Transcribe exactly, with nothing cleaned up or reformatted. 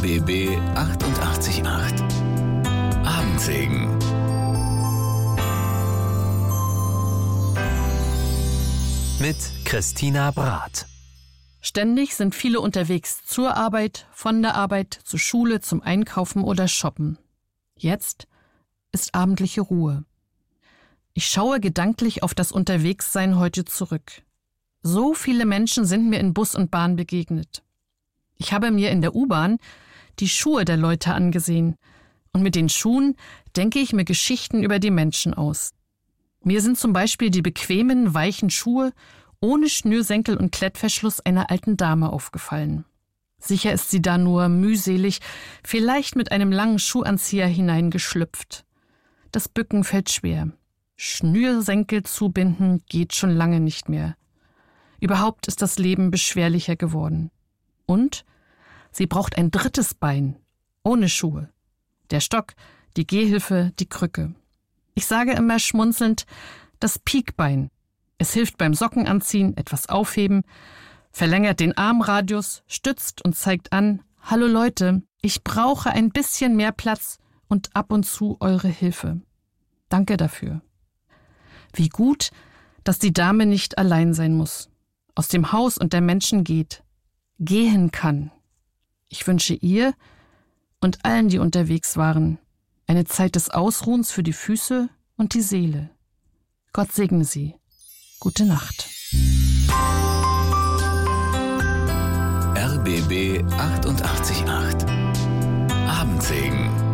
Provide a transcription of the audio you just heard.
B B achtundachtzig Komma acht. Abendsegen. Mit Christina Brath. Ständig sind viele unterwegs zur Arbeit, von der Arbeit, zur Schule, zum Einkaufen oder Shoppen. Jetzt ist abendliche Ruhe. Ich schaue gedanklich auf das Unterwegssein heute zurück. So viele Menschen sind mir in Bus und Bahn begegnet. Ich habe mir in der U-Bahn die Schuhe der Leute angesehen und mit den Schuhen denke ich mir Geschichten über die Menschen aus. Mir sind zum Beispiel die bequemen, weichen Schuhe ohne Schnürsenkel und Klettverschluss einer alten Dame aufgefallen. Sicher ist sie da nur mühselig, vielleicht mit einem langen Schuhanzieher hineingeschlüpft. Das Bücken fällt schwer. Schnürsenkel zubinden geht schon lange nicht mehr. Überhaupt ist das Leben beschwerlicher geworden. Und sie braucht ein drittes Bein, ohne Schuhe. Der Stock, die Gehhilfe, die Krücke. Ich sage immer schmunzelnd, das Piekbein. Es hilft beim Sockenanziehen, etwas aufheben, verlängert den Armradius, stützt und zeigt an, hallo Leute, ich brauche ein bisschen mehr Platz und ab und zu eure Hilfe. Danke dafür. Wie gut, dass die Dame nicht allein sein muss, aus dem Haus und der Menschen geht, gehen kann. Ich wünsche ihr und allen, die unterwegs waren, eine Zeit des Ausruhens für die Füße und die Seele. Gott segne sie. Gute Nacht. R B B achtundachtzig Komma acht. Abendsegen.